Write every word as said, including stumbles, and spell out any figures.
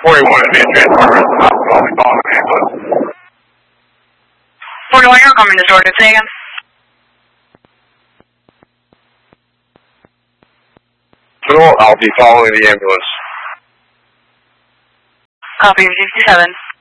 forty-one is being transferred to the hospital. We call an ambulance. forty-one, you're coming to Georgia. Say again. I'll be following the ambulance. Copy fifty-seven.